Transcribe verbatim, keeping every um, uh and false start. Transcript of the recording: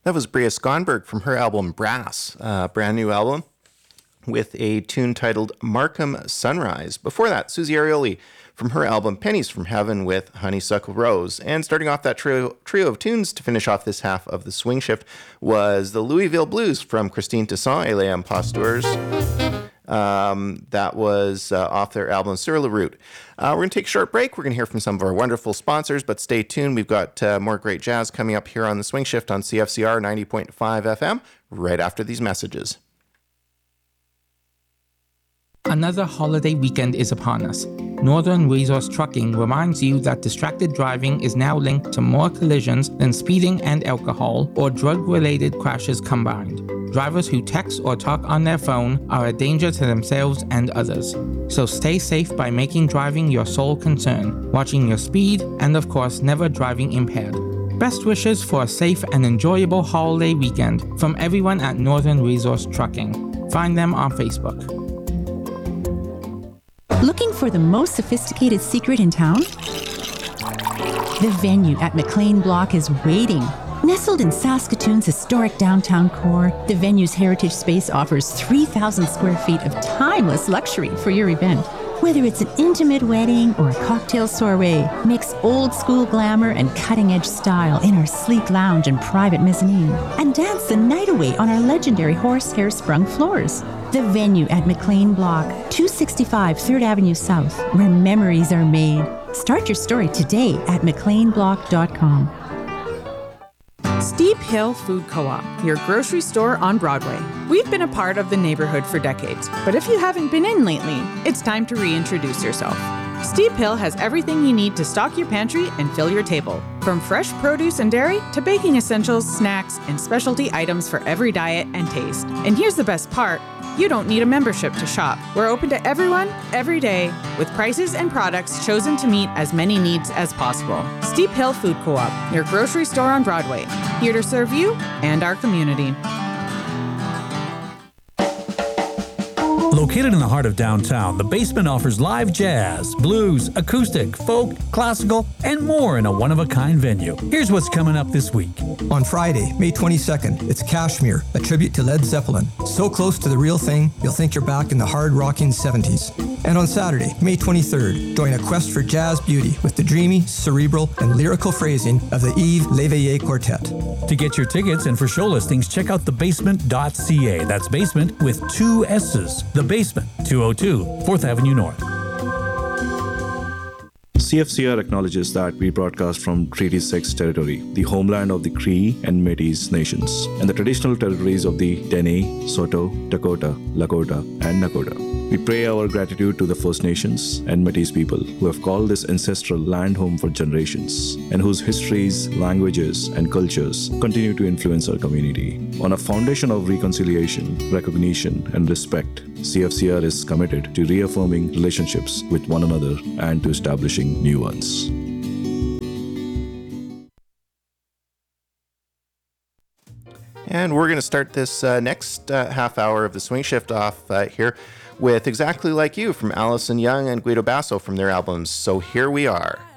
That was Bria Skonberg from her album Brass, a brand new album with a tune titled Markham Sunrise. Before that, Susie Arioli from her album Pennies from Heaven with Honeysuckle Rose. And starting off that trio, trio of tunes to finish off this half of the Swing Shift was the Louisville Blues from Christine Toussaint et les Imposteurs. Um, that was uh, off their album Sur la Route. Uh, we're going to take a short break. We're going to hear from some of our wonderful sponsors, but stay tuned. We've got uh, more great jazz coming up here on the Swing Shift on C F C R ninety point five F M right after these messages. Another holiday weekend is upon us. Northern Resource Trucking reminds you that distracted driving is now linked to more collisions than speeding and alcohol or drug-related crashes combined. Drivers who text or talk on their phone are a danger to themselves and others. So stay safe by making driving your sole concern, watching your speed, and of course never driving impaired. Best wishes for a safe and enjoyable holiday weekend from everyone at Northern Resource Trucking. Find them on Facebook. Looking for the most sophisticated secret in town? The Venue at McLean Block is waiting. Nestled in Saskatoon's historic downtown core, the Venue's heritage space offers three thousand square feet of timeless luxury for your event. Whether it's an intimate wedding or a cocktail soiree, mix old school glamour and cutting edge style in our sleek lounge and private mezzanine, and dance the night away on our legendary horsehair sprung floors. The Venue at McLean Block, two sixty-five third Avenue South, where memories are made. Start your story today at mclean block dot com. Steep Hill Food Co-op, your grocery store on Broadway. We've been a part of the neighborhood for decades, but if you haven't been in lately, it's time to reintroduce yourself. Steep Hill has everything you need to stock your pantry and fill your table. From fresh produce and dairy to baking essentials, snacks, and specialty items for every diet and taste. And here's the best part. You don't need a membership to shop. We're open to everyone, every day, with prices and products chosen to meet as many needs as possible. Steep Hill Food Co-op, your grocery store on Broadway, here to serve you and our community. Located in the heart of downtown, The Basement offers live jazz, blues, acoustic, folk, classical, and more in a one-of-a-kind venue. Here's what's coming up this week. On Friday, May twenty-second, it's Kashmir, a tribute to Led Zeppelin. So close to the real thing, you'll think you're back in the hard-rocking seventies. And on Saturday, May twenty-third, join a quest for jazz beauty with the dreamy, cerebral, and lyrical phrasing of the Yves Léveillé Quartet. To get your tickets and for show listings, check out the basement dot c a. That's basement with two S's. The Basement, two oh two fourth Avenue North. C F C R acknowledges that we broadcast from Treaty six territory, the homeland of the Cree and Métis nations, and the traditional territories of the Dene, Soto, Dakota, Lakota, and Nakota. We pray our gratitude to the First Nations and Métis people who have called this ancestral land home for generations and whose histories, languages, and cultures continue to influence our community. On a foundation of reconciliation, recognition, and respect, C F C R is committed to reaffirming relationships with one another and to establishing new ones. And we're going to start this uh, next uh, half hour of the Swing Shift off uh, here with Exactly Like You from Allison Young and Guido Basso from their albums So Here We Are.